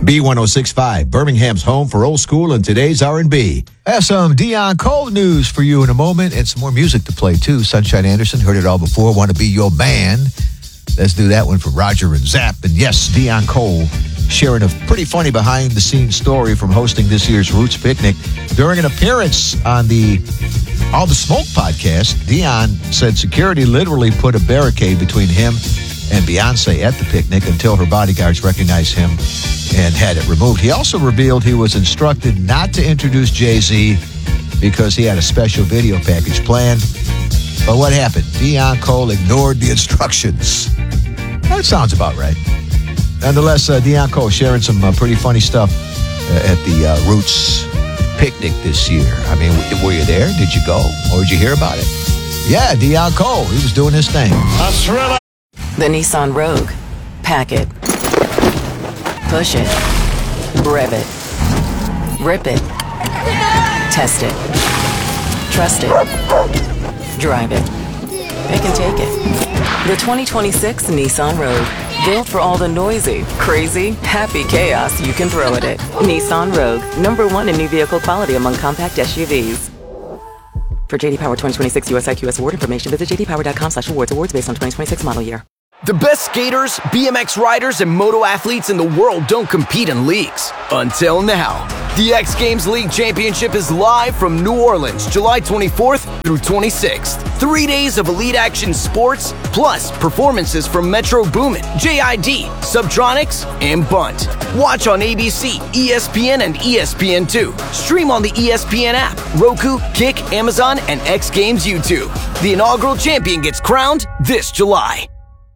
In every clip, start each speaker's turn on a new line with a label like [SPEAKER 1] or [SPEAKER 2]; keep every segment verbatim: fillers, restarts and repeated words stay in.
[SPEAKER 1] B one oh six point five, Birmingham's home for old school and today's R and B. I have some Deon Cole news for you in a moment and some more music to play, too. Sunshine Anderson, heard it all before, Want to Be Your Man. Let's do that one for Roger and Zapp. And yes, Deon Cole sharing a pretty funny behind-the-scenes story from hosting this year's Roots Picnic. During an appearance on the All the Smoke podcast, Deon said security literally put a barricade between him and Beyonce at the picnic until her bodyguards recognized him and had it removed. He also revealed he was instructed not to introduce Jay-Z because he had a special video package planned. But what happened? Deon Cole ignored the instructions. That sounds about right. Nonetheless, uh, Deon Cole sharing some uh, pretty funny stuff uh, at the uh, Roots Picnic this year. I mean, w- were you there? Did you go? Or did you hear about it? Yeah, Deon Cole. He was doing his thing.
[SPEAKER 2] The Nissan Rogue. Pack it. Push it. Rev it. Rip it. Test it. Trust it. Drive it. Pick and take it. The twenty twenty-six Nissan Rogue. Built for all the noisy, crazy, happy chaos you can throw at it. Nissan Rogue. Number one in new vehicle quality among compact S U Vs. For J D Power twenty twenty-six U S I Q S award information, visit j d power dot com slash awards. Awards based on twenty twenty-six model year.
[SPEAKER 3] The best skaters, B M X riders, and moto athletes in the world don't compete in leagues. Until now. The X Games League Championship is live from New Orleans, July twenty-fourth through twenty-sixth. Three days of elite action sports, plus performances from Metro Boomin, J I D, Subtronics, and Bunt. Watch on A B C, E S P N, and E S P N two. Stream on the E S P N app, Roku, Kick, Amazon, and X Games YouTube. The inaugural champion gets crowned this July.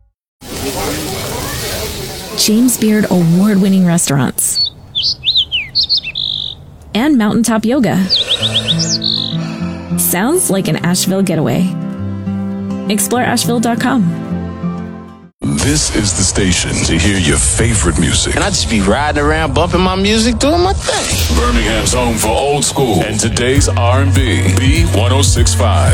[SPEAKER 4] James Beard award-winning restaurants, and mountaintop yoga. Sounds like an Asheville getaway. Explore asheville dot com.
[SPEAKER 5] This is the station to hear your favorite music.
[SPEAKER 6] And I just be riding around bumping my music, doing my thing.
[SPEAKER 5] Birmingham's home for old school and today's R and B. B one oh six point five.